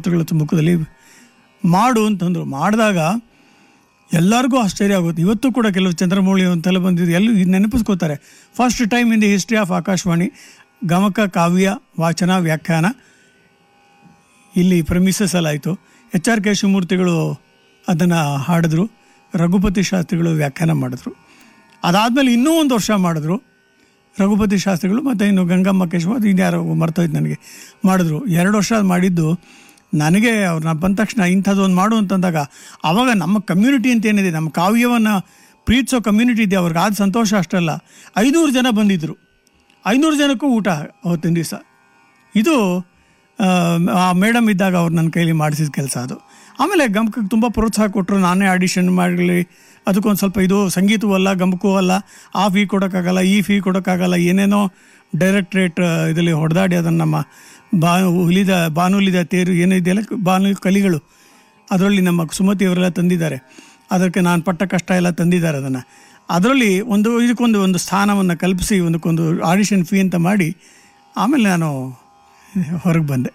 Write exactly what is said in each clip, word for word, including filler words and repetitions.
ಮುಖದಲ್ಲಿ ಮಾಡು ಅಂತಂದರು. ಮಾಡಿದಾಗ ಎಲ್ಲರಿಗೂ ಆಶ್ಚರ್ಯ ಆಗುತ್ತೆ. ಇವತ್ತು ಕೂಡ ಕೆಲವು ಚಂದ್ರಮೌಳಿ ಅಂತೆಲ್ಲ ಬಂದಿದ್ದು ಎಲ್ಲೂ ನೆನಪಿಸ್ಕೋತಾರೆ. First time in the history of Akashvani ಗಮಕ ಕಾವ್ಯ ವಾಚನ ವ್ಯಾಖ್ಯಾನ ಇಲ್ಲಿ ಪ್ರಮಿಸಸ್ ಎಲ್ಲ ಆಯಿತು. ಎಚ್ ಆರ್ ಕೆ ಶಿವಮೂರ್ತಿಗಳು ಅದನ್ನು ಹಾಡಿದ್ರು, ರಘುಪತಿ ಶಾಸ್ತ್ರಿಗಳು ವ್ಯಾಖ್ಯಾನ ಮಾಡಿದ್ರು. ಅದಾದಮೇಲೆ ಇನ್ನೂ ಒಂದು ವರ್ಷ ಮಾಡಿದ್ರು ರಘುಪತಿ ಶಾಸ್ತ್ರಿಗಳು, ಮತ್ತು ಇನ್ನು ಗಂಗಮ್ಮ ಕೇಶವ ಅದು ಇನ್ಯಾರೋ ಮರ್ತೋಯ್ತು ನನಗೆ, ಮಾಡಿದ್ರು. ಎರಡು ವರ್ಷ ಮಾಡಿದ್ದು ನನಗೆ ಅವ್ರನ್ನ ಬಂದ ತಕ್ಷಣ ಇಂಥದ್ದು ಒಂದು ಮಾಡು ಅಂತಂದಾಗ ಆವಾಗ ನಮ್ಮ ಕಮ್ಯುನಿಟಿ ಅಂತ ಏನಿದೆ, ನಮ್ಮ ಕಾವ್ಯವನ್ನು ಪ್ರೀತಿಸೋ ಕಮ್ಯುನಿಟಿ ಇದೆ, ಅವ್ರಿಗೆ ಆದ ಸಂತೋಷ ಅಷ್ಟಲ್ಲ. ಐನೂರು ಜನ ಬಂದಿದ್ದರು, ಐನೂರು ಜನಕ್ಕೂ ಊಟ ಅವತ್ತಿನ ದಿವಸ. ಇದು ಆ ಮೇಡಮ್ ಇದ್ದಾಗ ಅವ್ರು ನನ್ನ ಕೈಲಿ ಮಾಡಿಸಿದ ಕೆಲಸ ಅದು. ಆಮೇಲೆ ಗಮಕಕ್ಕೆ ತುಂಬ ಪ್ರೋತ್ಸಾಹ ಕೊಟ್ಟರು. ನಾನೇ ಆಡಿಷನ್ ಮಾಡಲಿ, ಅದಕ್ಕೊಂದು ಸ್ವಲ್ಪ ಇದು ಸಂಗೀತವೂ ಅಲ್ಲ ಗಮಕವೂ ಅಲ್ಲ, ಆ ಫೀ ಕೊಡೋಕ್ಕಾಗಲ್ಲ ಈ ಫೀ ಕೊಡೋಕ್ಕಾಗಲ್ಲ, ಏನೇನೋ ಡೈರೆಕ್ಟ್ರೇಟ್ ಇದರಲ್ಲಿ ಹೊಡೆದಾಡಿ ಅದನ್ನು ನಮ್ಮ ಬಾ ಹುಲಿದ ಬಾನುಲಿದ ತೇರು ಏನಿದೆಯಲ್ಲ ಬಾನು ಕಲಿಗಳು ಅದರಲ್ಲಿ ನಮ್ಮ ಸುಮತಿಯವರೆಲ್ಲ ತಂದಿದ್ದಾರೆ. ಅದಕ್ಕೆ ನಾನು ಪಟ್ಟ ಕಷ್ಟ ಎಲ್ಲ ತಂದಿದ್ದಾರೆ. ಅದನ್ನು ಅದರಲ್ಲಿ ಒಂದು ಇದಕ್ಕೊಂದು ಒಂದು ಸ್ಥಾನವನ್ನು ಕಲ್ಪಿಸಿ ಒಂದಕ್ಕೊಂದು ಆಡಿಷನ್ ಫೀ ಅಂತ ಮಾಡಿ ಆಮೇಲೆ ನಾನು ಹೊರಗೆ ಬಂದೆ.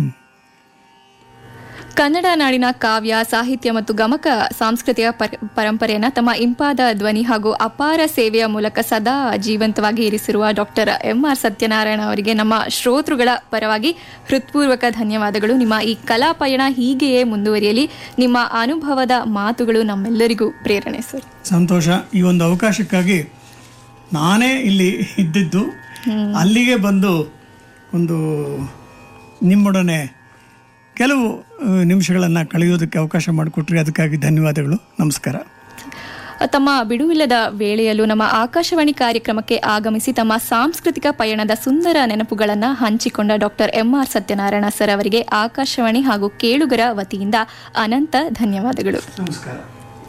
ಕನ್ನಡ ನಾಡಿನ ಕಾವ್ಯ ಸಾಹಿತ್ಯ ಮತ್ತು ಗಮಕ ಸಾಂಸ್ಕೃತಿಕ ಪರಂಪರೆಯನ್ನು ತಮ್ಮ ಇಂಪಾದ ಧ್ವನಿ ಹಾಗೂ ಅಪಾರ ಸೇವೆಯ ಮೂಲಕ ಸದಾ ಜೀವಂತವಾಗಿ ಇರಿಸಿರುವ ಡಾಕ್ಟರ್ ಎಂ ಆರ್ ಸತ್ಯನಾರಾಯಣ ಅವರಿಗೆ ನಮ್ಮ ಶ್ರೋತೃಗಳ ಪರವಾಗಿ ಹೃತ್ಪೂರ್ವಕ ಧನ್ಯವಾದಗಳು. ನಿಮ್ಮ ಈ ಕಲಾ ಪಯಣ ಹೀಗೆಯೇ ಮುಂದುವರಿಯಲಿ. ನಿಮ್ಮ ಅನುಭವದ ಮಾತುಗಳು ನಮ್ಮೆಲ್ಲರಿಗೂ ಪ್ರೇರಣೆ ಸರ್. ಸಂತೋಷ. ಈ ಒಂದು ಅವಕಾಶಕ್ಕಾಗಿ ನಾನೇ ಇಲ್ಲಿ ಇದ್ದಿದ್ದು, ಅಲ್ಲಿಗೆ ಬಂದು ಒಂದು ನಿಮ್ಮೊಡನೆ ಕೆಲವು ನಿಮಿಷಗಳನ್ನು ಕಳೆಯೋದಕ್ಕೆ ಅವಕಾಶ ಮಾಡಿಕೊಟ್ರಿ, ಅದಕ್ಕಾಗಿ ಧನ್ಯವಾದಗಳು. ನಮಸ್ಕಾರ. ತಮ್ಮ ಬಿಡುವಿಲ್ಲದ ವೇಳೆಯಲ್ಲೂ ನಮ್ಮ ಆಕಾಶವಾಣಿ ಕಾರ್ಯಕ್ರಮಕ್ಕೆ ಆಗಮಿಸಿ ತಮ್ಮ ಸಾಂಸ್ಕೃತಿಕ ಪಯಣದ ಸುಂದರ ನೆನಪುಗಳನ್ನು ಹಂಚಿಕೊಂಡ doctor M R Satyanarayana sir ಅವರಿಗೆ ಆಕಾಶವಾಣಿ ಹಾಗೂ ಕೇಳುಗರ ವತಿಯಿಂದ ಅನಂತ ಧನ್ಯವಾದಗಳು. ನಮಸ್ಕಾರ.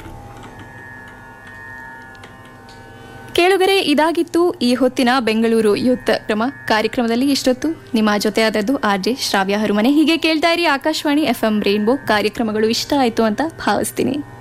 ಕೇಳುಗರೆ, ಇದಾಗಿತ್ತು ಈ ಹೊತ್ತಿನ ಬೆಂಗಳೂರು ಯೂತ್ ಕ್ರಮ ಕಾರ್ಯಕ್ರಮದಲ್ಲಿ. ಇಷ್ಟೊತ್ತು ನಿಮ್ಮ ಜೊತೆ ಆದದ್ದು ಆರ್ ಜೆ ಶ್ರಾವ್ಯ ಹರುಮನೆ. ಹೀಗೆ ಕೇಳ್ತಾ ಇರಿ ಆಕಾಶವಾಣಿ ಎಫ್ ಎಂ ರೈನ್ಬೋ. ಕಾರ್ಯಕ್ರಮಗಳು ಇಷ್ಟ ಆಯಿತು ಅಂತ ಭಾವಿಸ್ತೀನಿ.